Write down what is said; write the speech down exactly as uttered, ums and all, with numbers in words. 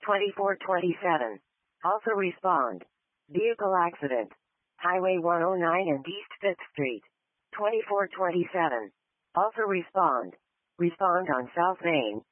twenty-four twenty-seven. Also respond. Vehicle accident. Highway one oh nine and East fifth Street. twenty-four twenty-seven. Also respond. Respond on South Main.